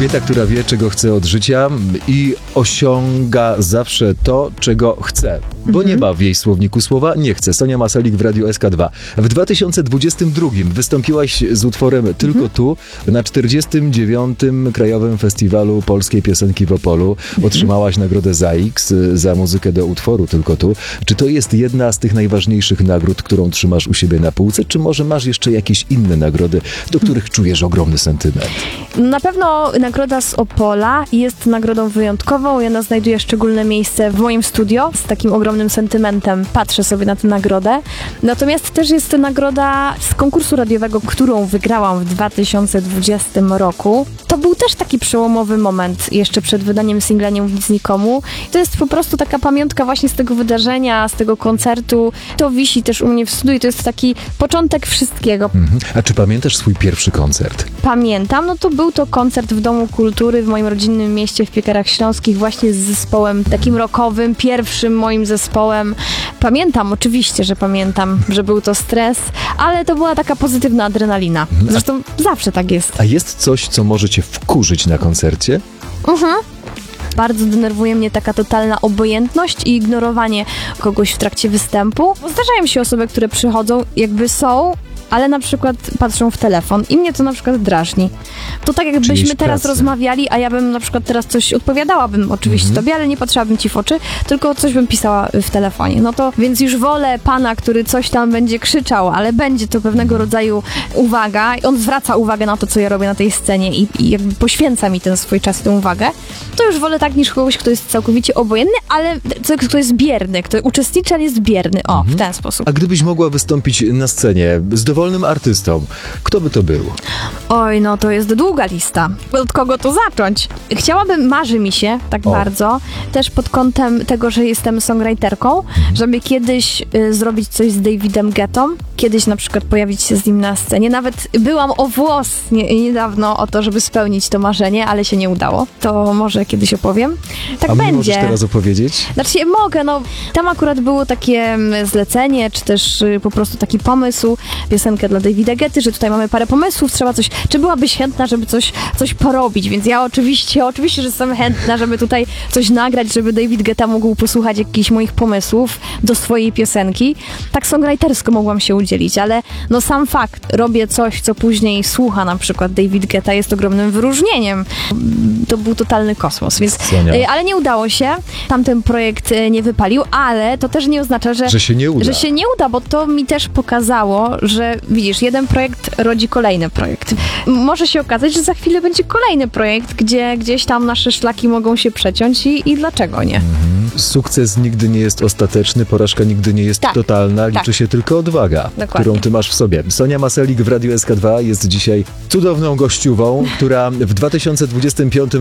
Kobieta, która wie, czego chce od życia i osiąga zawsze to, czego chce. Bo nie ma w jej słowniku słowa nie chce. Sonia Maselik w Radiu SK2. W 2022 wystąpiłaś z utworem Tylko tu na 49. Krajowym Festiwalu Polskiej Piosenki w Opolu. Otrzymałaś nagrodę ZAIX za muzykę do utworu Tylko tu. Czy to jest jedna z tych najważniejszych nagród, którą trzymasz u siebie na półce, czy może masz jeszcze jakieś inne nagrody, do których czujesz ogromny sentyment? Na pewno nagroda z Opola jest nagrodą wyjątkową i ona znajduje szczególne miejsce w moim studio. Z takim ogromnym sentymentem patrzę sobie na tę nagrodę. Natomiast też jest to nagroda z konkursu radiowego, którą wygrałam w 2020 roku. To był też taki przełomowy moment jeszcze przed wydaniem singla Nie mów nic nikomu. To jest po prostu taka pamiątka właśnie z tego wydarzenia, z tego koncertu. To wisi też u mnie w studiu i to jest taki początek wszystkiego. A czy pamiętasz swój pierwszy koncert? Pamiętam, no to był to koncert w Domu Kultury w moim rodzinnym mieście w Piekarach Śląskich właśnie z zespołem takim rockowym, pierwszym moim zespołem. Pamiętam, oczywiście, że pamiętam, że był to stres, ale to była taka pozytywna adrenalina. Zresztą zawsze tak jest. A jest coś, co może cię wkurzyć na koncercie? Bardzo denerwuje mnie taka totalna obojętność i ignorowanie kogoś w trakcie występu. Bo zdarzają się osoby, które przychodzą, jakby są, ale na przykład patrzą w telefon i mnie to na przykład drażni. To tak jakbyśmy teraz rozmawiali, a ja bym na przykład teraz coś odpowiadałabym oczywiście tobie, ale nie patrzyłabym ci w oczy, tylko coś bym pisała w telefonie. No to więc już wolę pana, który coś tam będzie krzyczał, ale będzie to pewnego rodzaju uwaga. On zwraca uwagę na to, co ja robię na tej scenie i jakby poświęca mi ten swój czas i tę uwagę. To już wolę tak niż kogoś, kto jest całkowicie obojętny, ale kto jest bierny, kto uczestniczy, ale jest bierny. O, w ten sposób. A gdybyś mogła wystąpić na scenie z dowolnym artystą, kto by to był? Oj, no to jest długa lista. Od kogo to zacząć? Marzy mi się tak bardzo, też pod kątem tego, że jestem songwriterką, żeby kiedyś zrobić coś z Davidem Guettą, kiedyś na przykład pojawić się z nim na scenie. Nawet byłam o włos niedawno o to, żeby spełnić to marzenie, ale się nie udało. To może kiedyś opowiem. Tak A będzie. możesz teraz opowiedzieć? Znaczy mogę, no tam akurat było takie zlecenie, czy też po prostu taki pomysł, piosenkę dla Davida Guetty, że tutaj mamy parę pomysłów, trzeba coś, czy byłabyś chętna, żeby coś porobić, więc ja oczywiście, że jestem chętna, żeby tutaj coś nagrać, żeby David Guetta mógł posłuchać jakichś moich pomysłów do swojej piosenki. Tak songwritersko mogłam się udzielić, ale no sam fakt, robię coś, co później słucha na przykład David Guetta, jest ogromnym wyróżnieniem. To był totalny kosmos, więc, ale nie udało się, tamten projekt nie wypalił, ale to też nie oznacza, że się nie uda. Że się nie uda, bo to mi też pokazało, że widzisz, jeden projekt rodzi kolejny projekt. Może się okazać, że za chwilę będzie kolejny projekt, gdzie gdzieś tam nasze szlaki mogą się przeciąć i dlaczego nie? Sukces nigdy nie jest ostateczny, porażka nigdy nie jest totalna, liczy się tylko odwaga, którą ty masz w sobie. Sonia Maselik w Radiu SK2 jest dzisiaj cudowną gościową, która w 2025